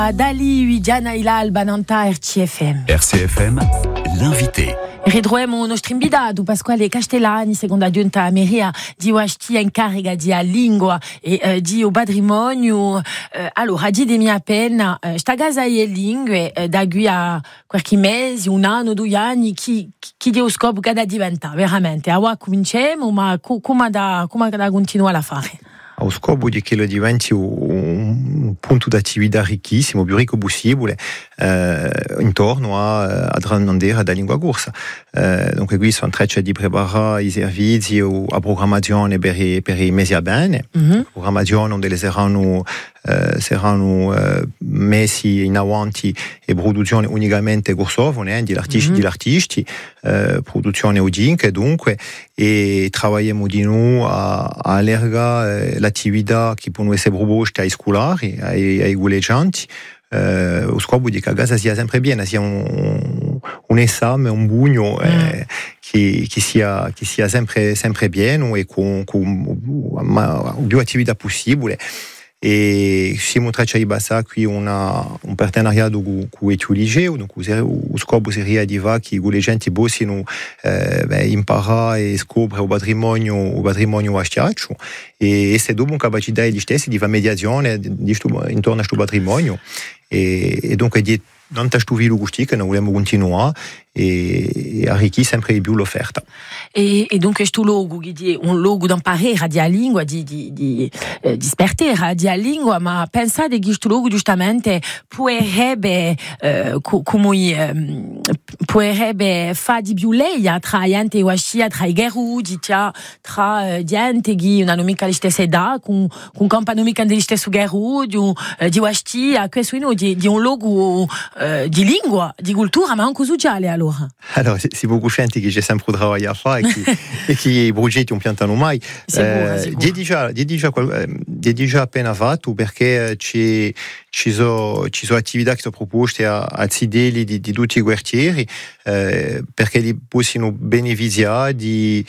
Dali Uidiana Ilal Bananta RCFM. RCFM, l'invité. Ridroemo nostro invitato Pasquale Castellani, seconda giunta Ameria di Washti in carica di lingua e di patrimonio. Allora, ditemi appena, sta casa e lingue da qui a qualche mese, un anno, 2 anni, chi dio scopo che da diventa veramente. Ora cominciamo, ma come da continuare a fare? Lo scopo è che lo diventi un punto d'attività ricchissimo, più ricco possibile, intorno a Drannandera da lingua corsa. Dunque qui sono traccia di preparare i servizi a programmazione per i mesi a bene, programmazione donde saranno messi in avanti e produzione unicamente corsovone di artisti, produzione udinche dunque, e lavoriamo di noi a allargare l'attività che può essere proposta ai scolari, ai golleggianti. Lo scopo è che a casa sia sempre bene, sia un esame, un bugno che sia sempre pieno e con più attività possibile. E siamo traccia di bassa qui un partenariato con il liceo, donc lo scopo seria di fare che i leggenti possano imparare e scoprire il patrimonio astiaccio e se dopo una capacità di stessi di fare mediazione intorno a questo patrimonio e dunque di non questo vilo che noi vogliamo continuare e arricchire sempre di più l'offerta. E dunque questo luogo è un luogo di imparare la lingua, di spertare la lingua, ma pensate che questo luogo giustamente potrebbe fare di più lei tra gente e wascia, tra i gerudi, tra gente che non hanno mica la stessa età, con compagni mica dello stesso gerudi, di wascia, questo è di un luogo di lingua, di cultura, ma anche sociale allora. Allora, si può coscienti che c'è sempre un lavoro a fare e che i progetti non piantano mai. Di già appena fatto perché ci sono attività che sono proposte a zideli di tutti i quartieri perché li possono beneficiare di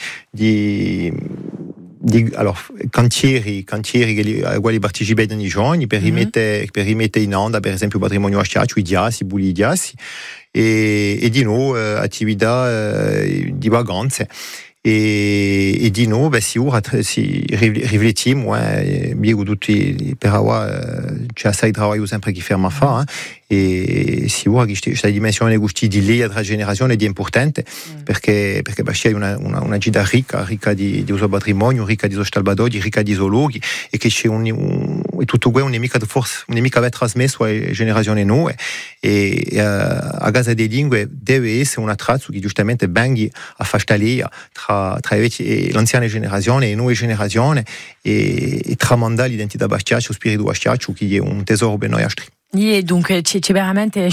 cantieri ai quali partecipano i giovani per rimettere in onda per esempio patrimonio astiaccio, i diassi, bulli diassi e di nuovo attività di vacanze e di nuovo si riflettiamo dico tutti per ora c'è assai lavoro sempre che ferma a fare e si ora che questa dimensione di lei tra generazioni è importante perché c'è una città ricca di suo patrimonio, ricca di suoi stalbadori, ricca di zoologhi e che c'è e tutto questo non è mica aver trasmesso alle generazioni nuove e a casa delle lingue deve essere una traccia che giustamente venga a fare stalia tra l'anziana generazione e le nuove generazioni e tramandare l'identità bastiaccia, lo spirito bastiaccio che è un tesoro per noi altri. E dunque c'è veramente